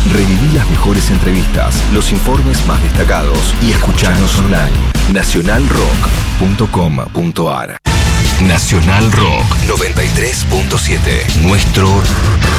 Reviví las mejores entrevistas, los informes más destacados y escuchanos online. Nacionalrock.com.ar. Nacional Rock 93.7. Nuestro